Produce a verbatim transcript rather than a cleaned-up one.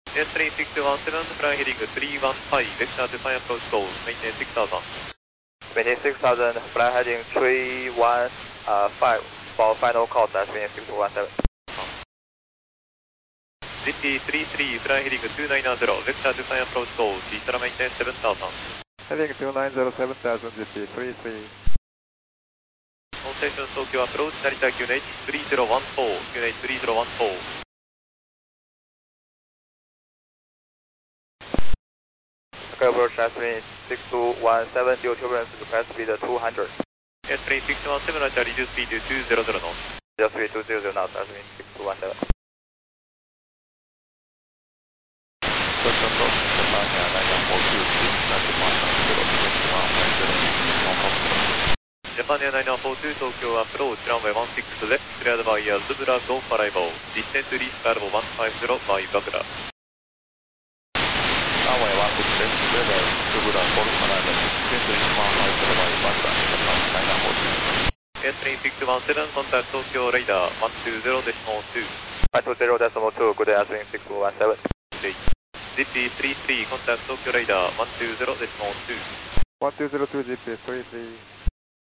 S three six one seven, fly heading three one five, vector define approach goal, maintain six thousand. Maintain six thousand, fly heading three one five, for final course, that's maintain six one seven. Z P three three, fly heading two nine zero, vector define approach goal, Vistara maintain seven thousand. Heading two nine zero, seven thousand, Z P three three. On station Tokyo approach, Narita Q N H three zero one four, Q N H three zero one four. Okay, approach, that's maintain six two one seven, due turbulence, request speed two hundred. S three six one seven, Roger, reduce speed to two hundred knots. Reduce speed two hundred knots, that's maintain six two one seven. Just approach, Japan Air nine one four two, six nine one nine zero, twenty one five zero, Hong Kong. Japan Air nine one four two, Tokyo approach, runway one six left, cleared by Zebra Golf arrival, descend to reach Bravo one five zero by Bagura. Runway one six left, cleared by Zebra Golf arrival, descend to reach one five zero by Bagura, Japan nine one four two. S three six one seven, contact Tokyo radar one two zero decimal two. one two zero decimal two, good day, S three six one seven. Z P three three, contact Tokyo radar one two zero decimal two. one two zero two, Z P three three.